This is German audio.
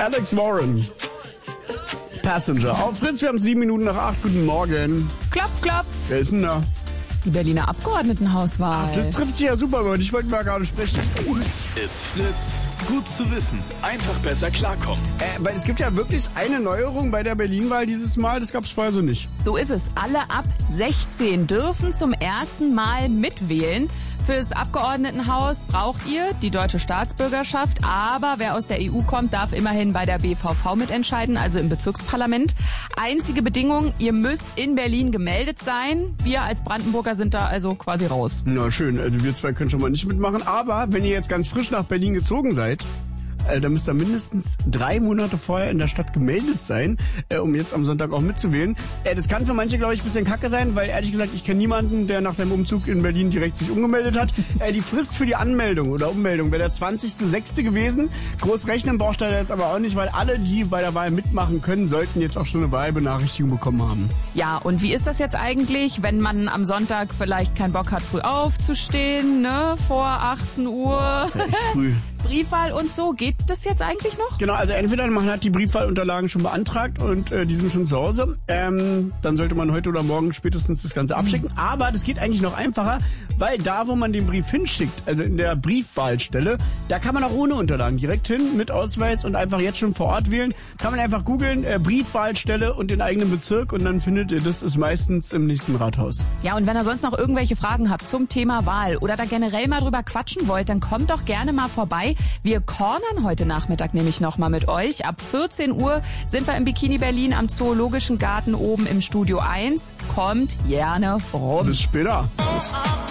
Alex Warren. Passenger. Auf Fritz, wir haben 7 Minuten nach 8. Guten Morgen. Klopf, klopf. Wer ist denn da? Die Berliner Abgeordnetenhauswahl. Das trifft sich ja super, aber ich wollte mal gerade sprechen. It's Fritz. Gut zu wissen. Einfach besser klarkommen. Weil es gibt ja wirklich eine Neuerung bei der Berlin-Wahl dieses Mal. Das gab es vorher so nicht. So ist es. Alle ab 16 dürfen zum ersten Mal mitwählen. Fürs Abgeordnetenhaus braucht ihr die deutsche Staatsbürgerschaft. Aber wer aus der EU kommt, darf immerhin bei der BVV mitentscheiden, also im Bezirksparlament. Einzige Bedingung, ihr müsst in Berlin gemeldet sein. Wir als Brandenburger sind da also quasi raus. Na schön, also wir zwei können schon mal nicht mitmachen. Aber wenn ihr jetzt ganz frisch nach Berlin gezogen seid, dann müsst ihr mindestens 3 Monate vorher in der Stadt gemeldet sein, um jetzt am Sonntag auch mitzuwählen. Das kann für manche, glaube ich, ein bisschen kacke sein, weil ehrlich gesagt, ich kenne niemanden, der nach seinem Umzug in Berlin direkt sich umgemeldet hat. Die Frist für die Anmeldung oder Ummeldung wäre der 20.06. gewesen. Groß rechnen braucht er jetzt aber auch nicht, weil alle, die bei der Wahl mitmachen können, sollten jetzt auch schon eine Wahlbenachrichtigung bekommen haben. Ja, und wie ist das jetzt eigentlich, wenn man am Sonntag vielleicht keinen Bock hat, früh aufzustehen, ne, vor 18 Uhr? Das ist ja echt früh. Briefwahl und so, geht das jetzt eigentlich noch? Genau, also entweder man hat die Briefwahlunterlagen schon beantragt und die sind schon zu Hause, dann sollte man heute oder morgen spätestens das Ganze abschicken. Aber das geht eigentlich noch einfacher, weil da, wo man den Brief hinschickt, also in der Briefwahlstelle, da kann man auch ohne Unterlagen direkt hin mit Ausweis und einfach jetzt schon vor Ort wählen. Kann man einfach googeln, Briefwahlstelle und den eigenen Bezirk und dann findet ihr das, ist meistens im nächsten Rathaus. Ja, und wenn ihr sonst noch irgendwelche Fragen habt zum Thema Wahl oder da generell mal drüber quatschen wollt, dann kommt doch gerne mal vorbei. Wir cornern heute Nachmittag nämlich nochmal mit euch. Ab 14 Uhr sind wir im Bikini Berlin am Zoologischen Garten oben im Studio 1. Kommt gerne rum. Bis später.